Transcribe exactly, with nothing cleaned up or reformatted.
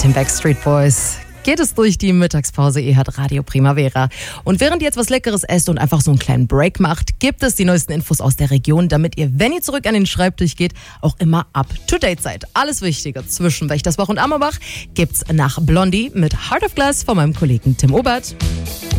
Mit den Backstreet Boys geht es durch die Mittagspause. Ihr hört Radio Primavera. Und während ihr jetzt was Leckeres esst und einfach so einen kleinen Break macht, gibt es die neuesten Infos aus der Region, damit ihr, wenn ihr zurück an den Schreibtisch geht, auch immer up to date seid. Alles Wichtige zwischen Wächtersbach und Ammerbach gibt's nach Blondie mit Heart of Glass von meinem Kollegen Tim Obert.